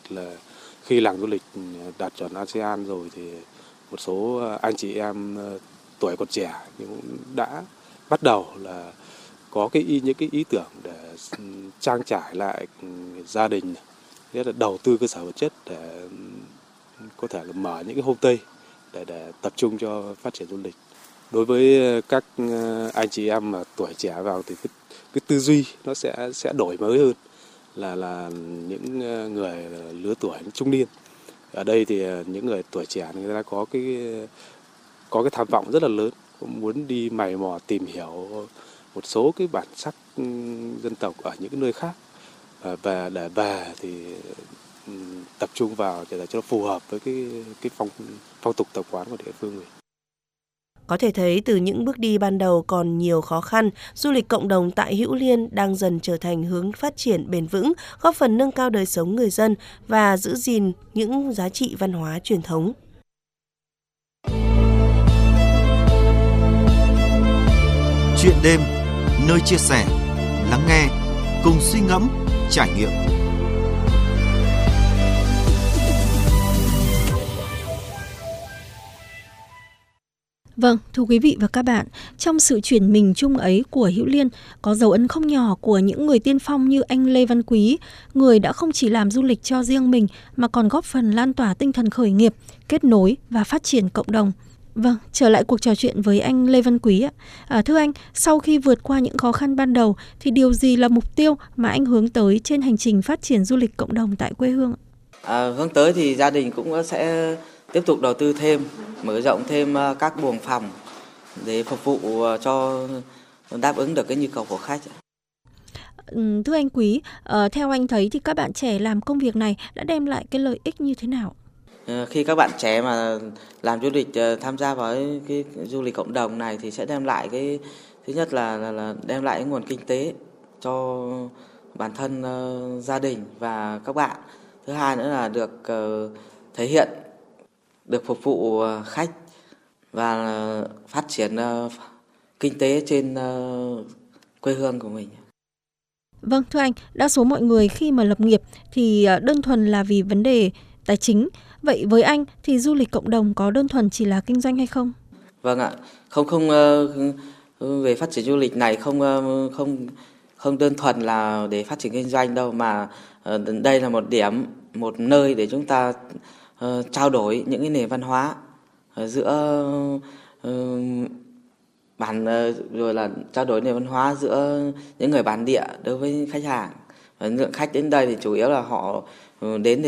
là khi làng du lịch đạt chuẩn ASEAN rồi thì một số anh chị em tuổi còn trẻ nhưng cũng đã bắt đầu là có những cái ý tưởng để trang trải lại gia đình, nghĩa là đầu tư cơ sở vật chất để có thể là mở những cái homestay để tập trung cho phát triển du lịch. Đối với các anh chị em mà tuổi trẻ vào thì cái tư duy nó sẽ đổi mới hơn là những người lứa tuổi trung niên. Ở đây thì những người tuổi trẻ người ta có cái tham vọng rất là lớn, cũng muốn đi mày mò tìm hiểu một số cái bản sắc dân tộc ở những cái nơi khác, và để về thì tập trung vào để cho nó phù hợp với cái phong tục tập quán của địa phương mình. Có thể thấy từ những bước đi ban đầu còn nhiều khó khăn, du lịch cộng đồng tại Hữu Liên đang dần trở thành hướng phát triển bền vững, góp phần nâng cao đời sống người dân và giữ gìn những giá trị văn hóa truyền thống. Chuyện đêm, nơi chia sẻ, lắng nghe, cùng suy ngẫm, trải nghiệm. Vâng, thưa quý vị và các bạn, trong sự chuyển mình chung ấy của Hữu Liên có dấu ấn không nhỏ của những người tiên phong như anh Lê Văn Quý, người đã không chỉ làm du lịch cho riêng mình mà còn góp phần lan tỏa tinh thần khởi nghiệp, kết nối và phát triển cộng đồng. Vâng, trở lại cuộc trò chuyện với anh Lê Văn Quý ạ. Thưa anh, sau khi vượt qua những khó khăn ban đầu thì điều gì là mục tiêu mà anh hướng tới trên hành trình phát triển du lịch cộng đồng tại quê hương? Hướng tới thì gia đình cũng sẽ tiếp tục đầu tư thêm, mở rộng thêm các buồng phòng để phục vụ cho đáp ứng được cái nhu cầu của khách. Thưa anh Quý, theo anh thấy thì các bạn trẻ làm công việc này đã đem lại cái lợi ích như thế nào? Khi các bạn trẻ mà làm du lịch, tham gia vào cái du lịch cộng đồng này thì sẽ đem lại cái thứ nhất là đem lại cái nguồn kinh tế cho bản thân, gia đình và các bạn. Thứ hai nữa là được thể hiện, được phục vụ khách và phát triển kinh tế trên quê hương của mình. Vâng, thưa anh, đa số mọi người khi mà lập nghiệp thì đơn thuần là vì vấn đề tài chính. Vậy với anh thì du lịch cộng đồng có đơn thuần chỉ là kinh doanh hay không? Vâng ạ, không về phát triển du lịch này không đơn thuần là để phát triển kinh doanh đâu, mà đây là một nơi để chúng ta trao đổi những cái nền văn hóa giữa rồi là trao đổi nền văn hóa giữa những người bản địa đối với khách hàng. Lượng khách đến đây thì chủ yếu là họ đến